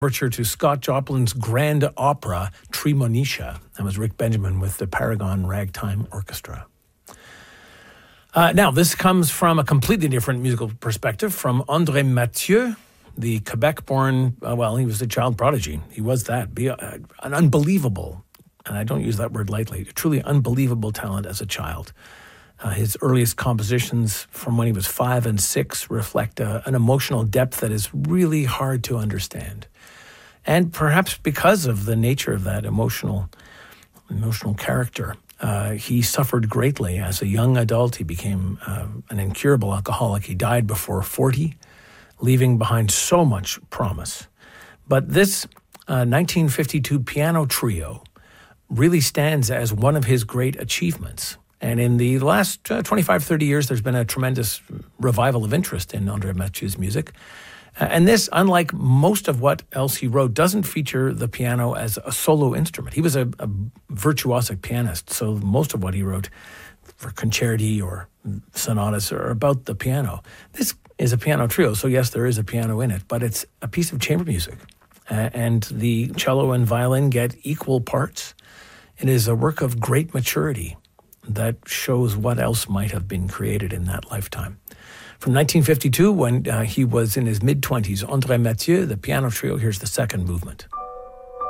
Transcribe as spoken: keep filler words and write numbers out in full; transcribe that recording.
Overture to Scott Joplin's grand opera, Tremonisha. That was Rick Benjamin with the Paragon Ragtime Orchestra. Uh, now, this comes from a completely different musical perspective from André Mathieu, the Quebec-born, uh, well, he was a child prodigy. He was that. Be, uh, an unbelievable, and I don't use that word lightly, a truly unbelievable talent as a child. Uh, his earliest compositions from when he was five and six reflect uh, an emotional depth that is really hard to understand. And perhaps because of the nature of that emotional, emotional character, uh, he suffered greatly as a young adult. He became uh, an incurable alcoholic. He died before forty, leaving behind so much promise. But this uh, nineteen fifty-two piano trio really stands as one of his great achievements. And in the last uh, twenty-five, thirty years, there's been a tremendous revival of interest in André Mathieu's music. Uh, and this, unlike most of what else he wrote, doesn't feature the piano as a solo instrument. He was a, a virtuosic pianist, so most of what he wrote for concerti or sonatas are about the piano. This is a piano trio, so yes, there is a piano in it, but it's a piece of chamber music. Uh, and the cello and violin get equal parts. It is a work of great maturity that shows what else might have been created in that lifetime. From nineteen fifty-two, when uh, he was in his mid-twenties, André Mathieu, the piano trio, here's the second movement.